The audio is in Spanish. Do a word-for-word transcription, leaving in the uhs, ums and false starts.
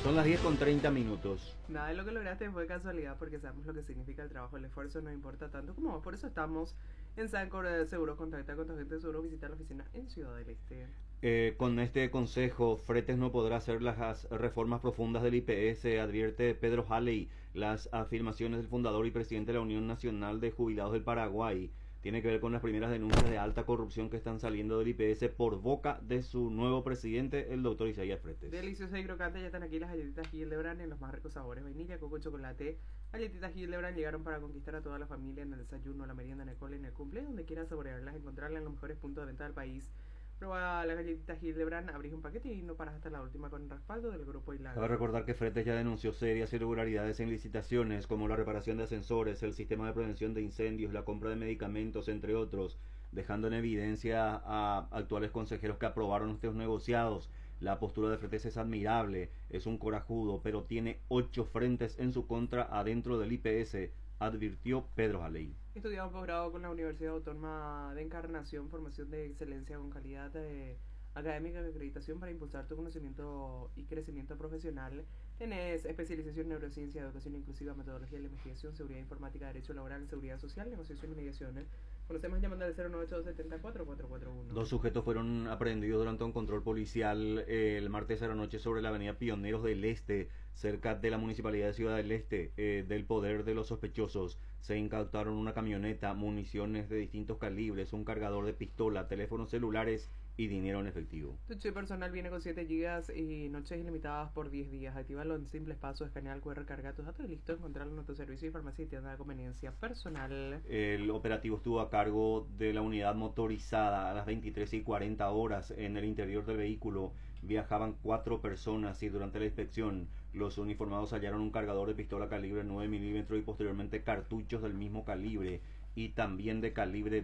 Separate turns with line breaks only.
Son las diez con treinta minutos.
Nada de lo que lograste fue casualidad porque sabemos lo que significa el trabajo, el esfuerzo no importa tanto como vos. Por eso estamos en Sancor de Seguros. Contacta con tu agente de seguro, visita la oficina en Ciudad del Este.
Eh, con este consejo, Fretes no podrá hacer las reformas profundas del I P S, advierte Pedro Halley. Las afirmaciones del fundador y presidente de la Unión Nacional de Jubilados del Paraguay tiene que ver con las primeras denuncias de alta corrupción que están saliendo del I P S por boca de su nuevo presidente, el doctor Isaías Fretes.
Deliciosa y crocante, ya están aquí las galletitas Hildebrand en los más ricos sabores: vainilla, coco, chocolate. Galletitas Hildebrand llegaron para conquistar a toda la familia en el desayuno, la merienda, en el cole, en el cumple, donde quieras saborearlas, encontrarlas en los mejores puntos de venta del país. Prueba las galletitas Hildebrand, abrís un paquete y no paras hasta la última con el respaldo del grupo Hilaga.
Cabe recordar que Fretes ya denunció serias irregularidades en licitaciones como la reparación de ascensores, el sistema de prevención de incendios, la compra de medicamentos, entre otros, dejando en evidencia a actuales consejeros que aprobaron estos negociados. La postura de Fretes es admirable, es un corajudo, pero tiene ocho frentes en su contra adentro del I P S, advirtió Pedro Halley.
Estudiado un posgrado con la Universidad Autónoma de Encarnación, formación de excelencia con calidad de académica y acreditación para impulsar tu conocimiento y crecimiento profesional. Tenés especialización en neurociencia, educación inclusiva, metodología de la investigación, seguridad informática, derecho laboral, seguridad social, negociación y mediación. Conocemos llamando al cero nueve ocho dos siete cuatro cuatro cuatro uno.
Dos sujetos fueron aprehendidos durante un control policial eh, el martes a la noche sobre la avenida Pioneros del Este, cerca de la municipalidad de Ciudad del Este. Eh, del poder de los sospechosos se incautaron una camioneta, municiones de distintos calibres, un cargador de pistola, teléfonos celulares y dinero en efectivo.
Tu chip personal viene con siete gigas y noches ilimitadas por diez días. Actívalo en simples pasos, escanea el Q R, carga tus datos y listo. Encontrarlo en autoservicio y farmacia y tienda de conveniencia personal.
El operativo estuvo a cargo de la unidad motorizada. A las veintitrés y cuarenta horas en el interior del vehículo viajaban cuatro personas y durante la inspección los uniformados hallaron un cargador de pistola calibre nueve milímetros y posteriormente cartuchos del mismo calibre y también de calibre